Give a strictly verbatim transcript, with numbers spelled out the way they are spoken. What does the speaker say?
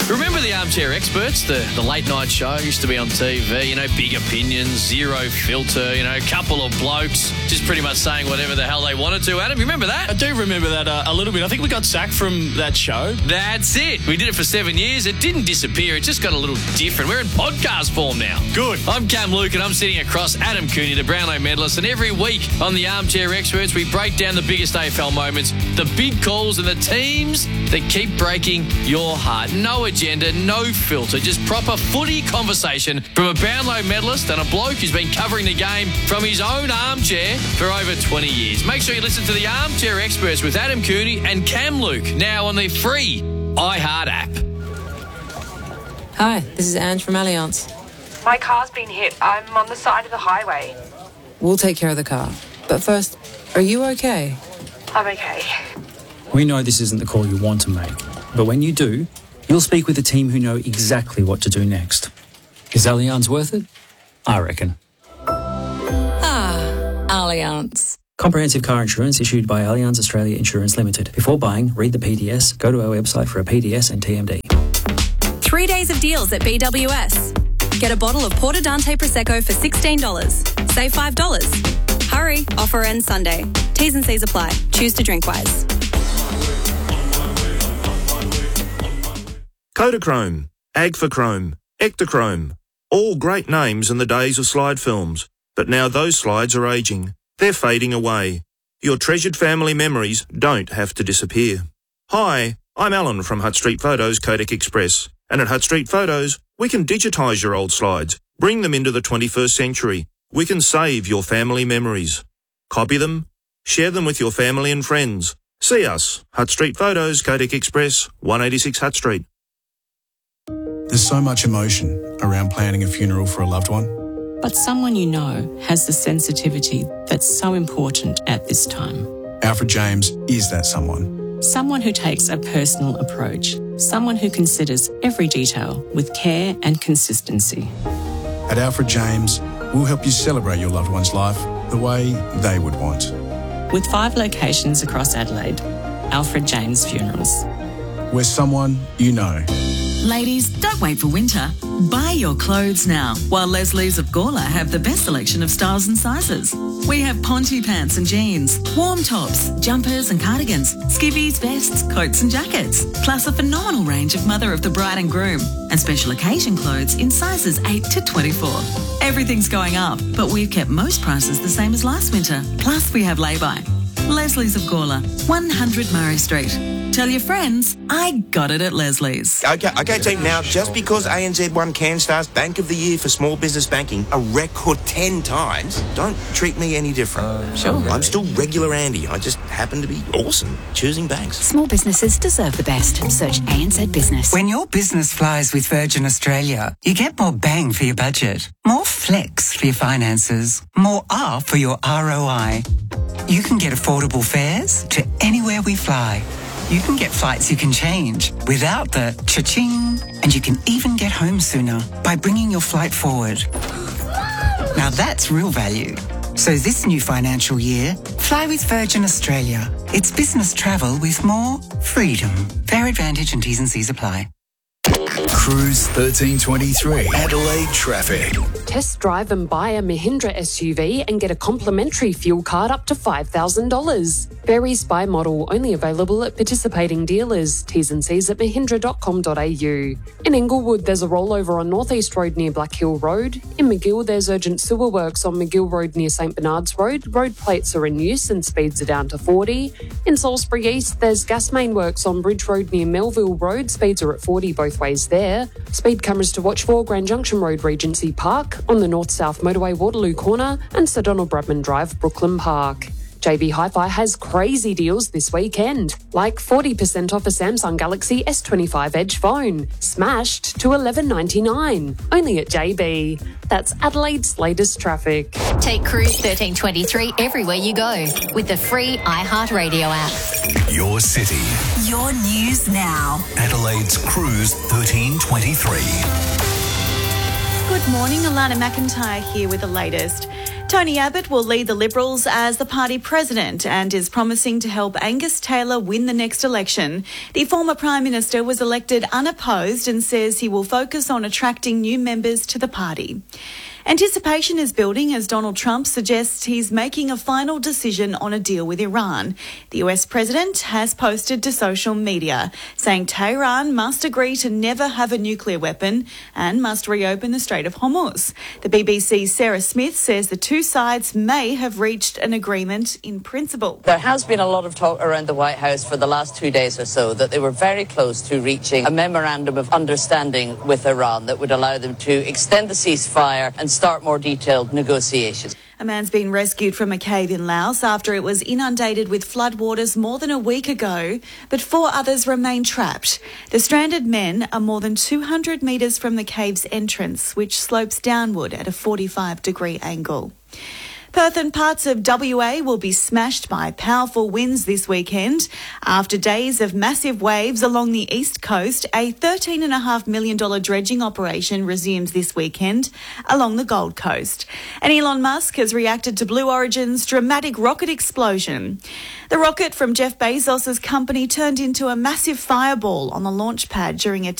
Remember the Armchair Experts, the, the late night show used to be on T V, you know, big opinions, zero filter, you know, a couple of blokes just pretty much saying whatever the hell they wanted to. Adam, you remember that? I do remember that uh, a little bit. I think we got sacked from that show. That's it. We did it for seven years. It didn't disappear. It just got a little different. We're in podcast form now. Good. I'm Cam Luke and I'm sitting across Adam Cooney, the Brownlow medalist, and every week on the Armchair Experts, we break down the biggest A F L moments, the big calls and the teams that keep breaking your heart. No agenda, no filter, just proper footy conversation from a Brownlow medalist and a bloke who's been covering the game from his own armchair for over twenty years. Make sure you listen to the Armchair Experts with Adam Cooney and Cam Luke now on the free iHeart app. Hi, this is Ange from Allianz. My car's been hit. I'm on the side of the highway. We'll take care of the car. But first, are you okay? I'm okay. We know this isn't the call you want to make, but when you do, you'll speak with a team who know exactly what to do next. Is Allianz worth it? I reckon. Ah, Allianz. Comprehensive car insurance issued by Allianz Australia Insurance Limited. Before buying, read the P D S, go to our website for a P D S and T M D. Three days of deals at B W S. Get a bottle of Porto Dante Prosecco for sixteen dollars. Save five dollars. Hurry, offer ends Sunday. T's and C's apply. Choose to drink wise. Kodachrome, Agfachrome, Ektachrome, all great names in the days of slide films. But now those slides are aging. They're fading away. Your treasured family memories don't have to disappear. Hi, I'm Alan from Hutt Street Photos Kodak Express. And at Hutt Street Photos, we can digitise your old slides, bring them into the twenty-first century. We can save your family memories. Copy them, share them with your family and friends. See us, Hutt Street Photos Kodak Express, one eighty-six Hutt Street. There's so much emotion around planning a funeral for a loved one. But someone you know has the sensitivity that's so important at this time. Alfred James is that someone. Someone who takes a personal approach. Someone who considers every detail with care and consistency. At Alfred James, we'll help you celebrate your loved one's life the way they would want. With five locations across Adelaide, Alfred James Funerals. We're someone you know. Ladies, don't wait for winter. Buy your clothes now, while Leslie's of Gawler have the best selection of styles and sizes. We have ponte pants and jeans, warm tops, jumpers and cardigans, skivvies, vests, coats and jackets, plus a phenomenal range of mother of the bride and groom, and special occasion clothes in sizes eight to twenty-four. Everything's going up, but we've kept most prices the same as last winter. Plus, we have lay-by. Leslie's of Gawler, one hundred Murray Street. Tell your friends, I got it at Leslie's. Okay, okay, team. Now, just because A N Z won CanStar's Bank of the Year for small business banking a record ten times, don't treat me any different. Uh, sure. I'm still regular Andy. I just happen to be awesome choosing banks. Small businesses deserve the best. Search A N Z Business. When your business flies with Virgin Australia, you get more bang for your budget, more flex for your finances, more R for your R O I. You can get affordable fares to anywhere we fly. You can get flights you can change without the cha-ching, and you can even get home sooner by bringing your flight forward. Now that's real value. So this new financial year, fly with Virgin Australia. It's business travel with more freedom. Fare advantage and T's and C's apply. Cruise thirteen twenty-three, Adelaide traffic. Test drive and buy a Mahindra S U V and get a complimentary fuel card up to five thousand dollars. Varies by model, only available at participating dealers. T's and C's at mahindra dot com dot a u. In Inglewood, there's a rollover on North East Road near Black Hill Road. In McGill, there's urgent sewer works on McGill Road near St Bernard's Road. Road plates are in use and speeds are down to forty. In Salisbury East, there's gas main works on Bridge Road near Melville Road. Speeds are at forty both ways there. Speed cameras to watch for Grand Junction Road, Regency Park, on the north-south motorway Waterloo Corner, and Sir Donald Bradman Drive, Brooklyn Park. J B Hi-Fi has crazy deals this weekend, like forty percent off a Samsung Galaxy S twenty-five Edge phone, smashed to eleven ninety-nine, only at J B. That's Adelaide's latest traffic. Take Cruise thirteen twenty-three everywhere you go with the free iHeartRadio app. Your city. Your news now. Adelaide's Cruise thirteen twenty-three. Good morning, Alana McIntyre here with the latest. Tony Abbott will lead the Liberals as the party president and is promising to help Angus Taylor win the next election. The former Prime Minister was elected unopposed and says he will focus on attracting new members to the party. Anticipation is building as Donald Trump suggests he's making a final decision on a deal with Iran. The U S president has posted to social media saying Tehran must agree to never have a nuclear weapon and must reopen the Strait of Hormuz. The B B C's Sarah Smith says the two sides may have reached an agreement in principle. There has been a lot of talk around the White House for the last two days or so that they were very close to reaching a memorandum of understanding with Iran that would allow them to extend the ceasefire and start more detailed negotiations. A man's been rescued from a cave in Laos after it was inundated with floodwaters more than a week ago, but four others remain trapped. The stranded men are more than two hundred metres from the cave's entrance, which slopes downward at a forty-five degree angle. Perth and parts of W A will be smashed by powerful winds this weekend. After days of massive waves along the east coast, a thirteen point five million dollars dredging operation resumes this weekend along the Gold Coast. And Elon Musk has reacted to Blue Origin's dramatic rocket explosion. The rocket from Jeff Bezos' company turned into a massive fireball on the launch pad during a